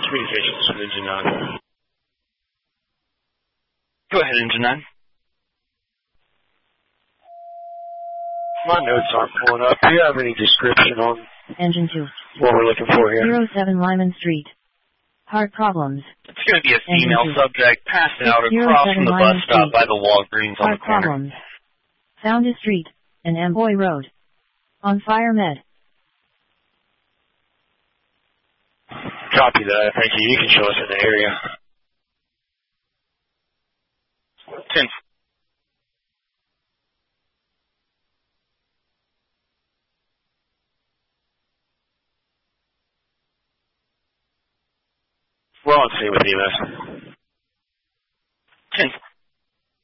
Communications with Engine 9. Go ahead, Engine 9. My notes aren't pulling up. Do you have any description on Engine 2. what we're looking for here? 07 Lyman Street. Heart problems. It's going to be a female Engine 2. subject passed out across from the bus stop by the Walgreens on the Heart corner. problems. Founders Street and Amboy Road. On fire med. Copy that. Thank you. You can show us in the area. 10. We're on scene with EMS. 10.